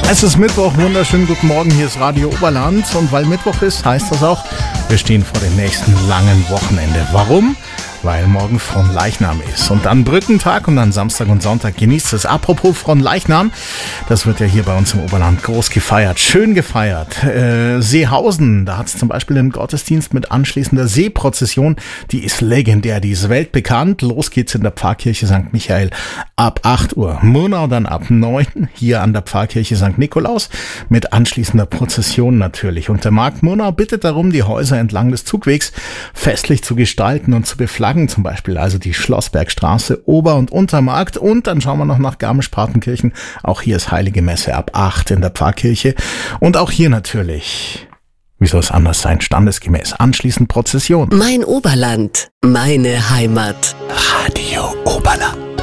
Es ist Mittwoch, wunderschönen guten Morgen, hier ist Radio Oberland und weil Mittwoch ist, heißt das auch, wir stehen vor dem nächsten langen Wochenende. Warum? Weil morgen Fronleichnam ist und dann Brückentag und dann Samstag und Sonntag genießt es. Apropos Fronleichnam, das wird ja hier bei uns im Oberland groß gefeiert, schön gefeiert. Seehausen, da hat es zum Beispiel einen Gottesdienst mit anschließender Seeprozession, die ist legendär, die ist weltbekannt. Los geht's in der Pfarrkirche St. Michael ab 8 Uhr. Murnau dann ab 9, hier an der Pfarrkirche St. Nikolaus mit anschließender Prozession natürlich. Und der Markt Murnau bittet darum, die Häuser entlang des Zugwegs festlich zu gestalten und zu beflaggen. Zum Beispiel also die Schlossbergstraße, Ober- und Untermarkt. Und dann schauen wir noch nach Garmisch-Partenkirchen. Auch hier ist Heilige Messe ab 8 in der Pfarrkirche. Und auch hier natürlich, wie soll es anders sein, standesgemäß, anschließend Prozession. Mein Oberland, meine Heimat. Radio Oberland.